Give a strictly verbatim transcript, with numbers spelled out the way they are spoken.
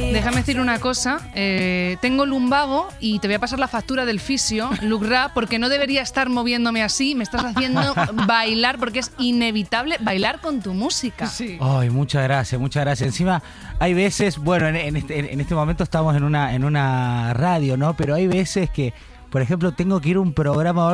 déjame decir una cosa. Eh, tengo lumbago y te voy a pasar la factura del fisio, Luke Ra, porque no debería estar moviéndome así. Me estás haciendo bailar porque es inevitable bailar con tu música. Sí. Ay, muchas gracias, muchas gracias. Encima, hay veces, bueno, en, en, este, en este momento estamos en una, en una radio, ¿no? Pero hay veces que, por ejemplo, tengo que ir a un programa